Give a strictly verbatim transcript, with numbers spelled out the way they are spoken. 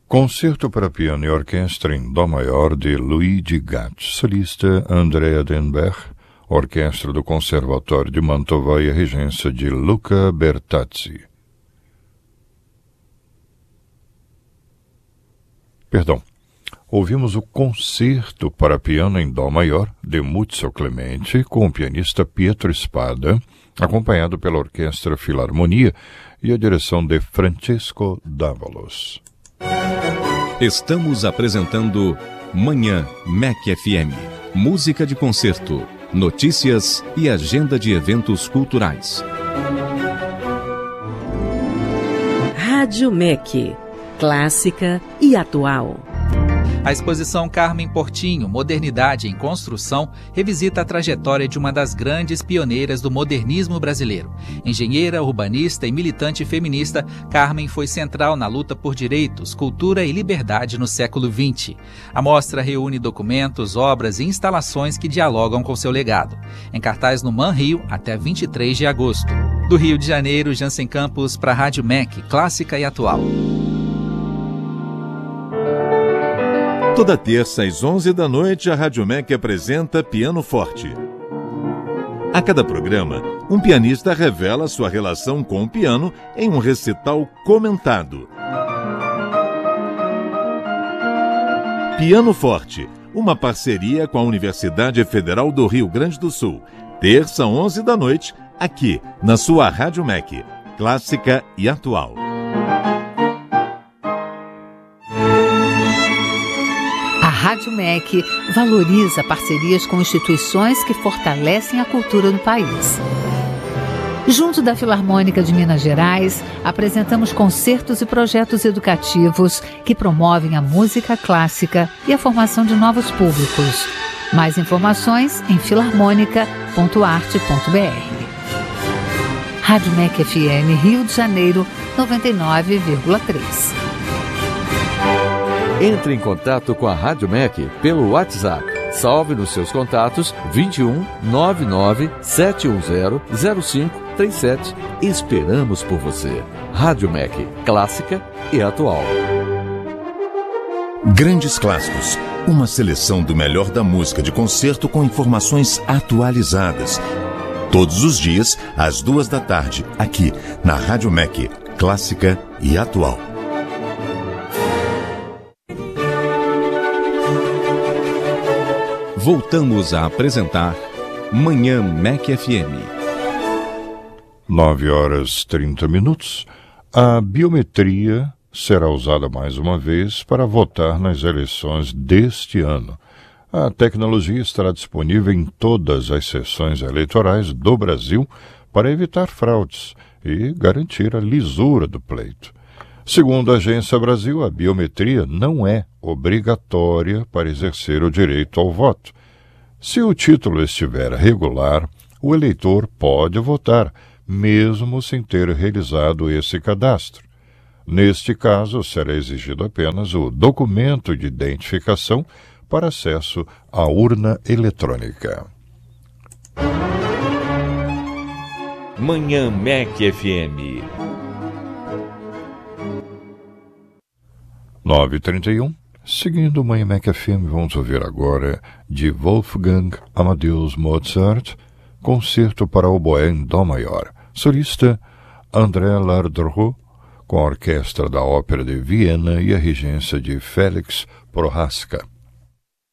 Concerto para piano e orquestra em Dó maior de Luigi Gatti, solista Andrea Denberg, orquestra do Conservatório de Mantova e a regência de Luca Bertazzi. Perdão, ouvimos o Concerto para piano em Dó maior de Muzio Clemente com o pianista Pietro Spada, acompanhado pela Orquestra Filarmonia e a direção de Francesco Dávalos. Estamos apresentando Manhã M E C F M. Música de concerto, notícias e agenda de eventos culturais. Rádio M E C, clássica e atual. A exposição Carmen Portinho, Modernidade em Construção, revisita a trajetória de uma das grandes pioneiras do modernismo brasileiro. Engenheira, urbanista e militante feminista, Carmen foi central na luta por direitos, cultura e liberdade no século vinte. A mostra reúne documentos, obras e instalações que dialogam com seu legado. Em cartaz no Man Rio até vinte e três de agosto. Do Rio de Janeiro, Jansen Campos para a Rádio M E C, clássica e atual. Toda terça às onze da noite, a Rádio M E C apresenta Piano Forte. A cada programa, um pianista revela sua relação com o piano em um recital comentado. Piano Forte, uma parceria com a Universidade Federal do Rio Grande do Sul. Terça, onze da noite, aqui na sua Rádio M E C, clássica e atual. A Rádio M E C valoriza parcerias com instituições que fortalecem a cultura no país. Junto da Filarmônica de Minas Gerais, apresentamos concertos e projetos educativos que promovem a música clássica e a formação de novos públicos. Mais informações em filarmônica ponto arte ponto b r. Rádio M E C F M Rio de Janeiro, noventa e nove vírgula três. Entre em contato com a Rádio M E C pelo WhatsApp. Salve nos seus contatos vinte e um, nove nove, sete um zero, zero cinco três sete. Esperamos por você. Rádio M E C, clássica e atual. Grandes Clássicos, uma seleção do melhor da música de concerto com informações atualizadas. Todos os dias, às duas da tarde, aqui na Rádio M E C, clássica e atual. Voltamos a apresentar Manhã M E C F M. nove horas e trinta minutos. A biometria será usada mais uma vez para votar nas eleições deste ano. A tecnologia estará disponível em todas as sessões eleitorais do Brasil para evitar fraudes e garantir a lisura do pleito. Segundo a Agência Brasil, a biometria não é obrigatória para exercer o direito ao voto. Se o título estiver regular, o eleitor pode votar, mesmo sem ter realizado esse cadastro. Neste caso, será exigido apenas o documento de identificação para acesso à urna eletrônica. Manhã M E C F M. nove e trinta e um. Seguindo o Manhã M E C F M, vamos ouvir agora de Wolfgang Amadeus Mozart, Concerto para oboé em Dó maior. Solista André Lardreau, com a Orquestra da Ópera de Viena e a regência de Félix Prohaska.